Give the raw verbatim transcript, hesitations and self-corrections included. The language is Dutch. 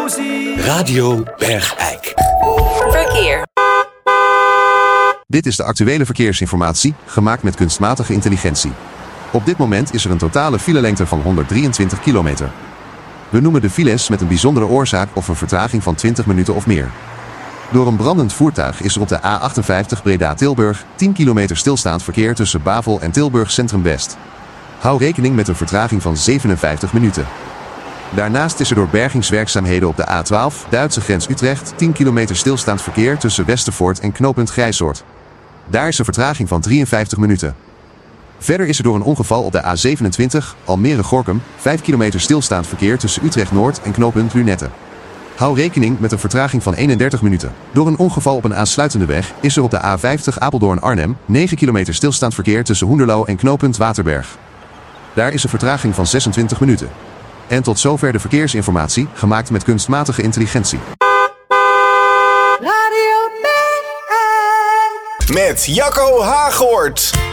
Radio Bergijk. Verkeer. Dit is de actuele verkeersinformatie, gemaakt met kunstmatige intelligentie. Op dit moment is er een totale filelengte van honderddrieëntwintig kilometer. We noemen de files met een bijzondere oorzaak of een vertraging van twintig minuten of meer. Door een brandend voertuig is er op de A achtenvijftig Breda-Tilburg tien kilometer stilstaand verkeer tussen Bavel en Tilburg Centrum West. Hou rekening met een vertraging van zevenenvijftig minuten. Daarnaast is er door bergingswerkzaamheden op de A twaalf, Duitse grens Utrecht, tien kilometer stilstaand verkeer tussen Westervoort en knooppunt Grijsoord. Daar is een vertraging van drieënvijftig minuten. Verder is er door een ongeval op de A zevenentwintig, Almere-Gorinchem, vijf kilometer stilstaand verkeer tussen Utrecht Noord en knooppunt Lunette. Hou rekening met een vertraging van eenendertig minuten. Door een ongeval op een aansluitende weg is er op de A vijftig Apeldoorn-Arnhem negen kilometer stilstaand verkeer tussen Hoenderloo en knooppunt Waterberg. Daar is een vertraging van zesentwintig minuten. En tot zover de verkeersinformatie, gemaakt met kunstmatige intelligentie. Radio Bergijk. Met Jacco Haaghoort.